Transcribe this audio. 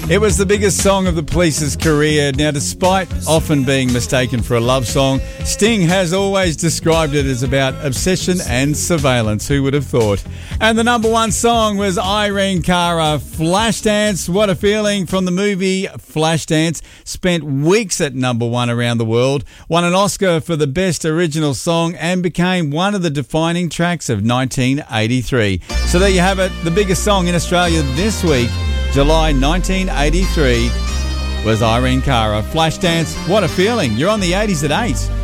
It was the biggest song of the Police's career. Now, despite often being mistaken for a love song, Sting has always described it as about obsession and surveillance. Who would have thought? And the number one song was Irene Cara, Flashdance. What a feeling, from the movie Flashdance. Spent weeks at number one around the world. Won an Oscar for the best original song and became one of the defining tracks of 1983. So there you have it. The biggest song in Australia this week, July 1983, was Irene Cara, Flashdance. What a feeling. You're on the 80s at 8.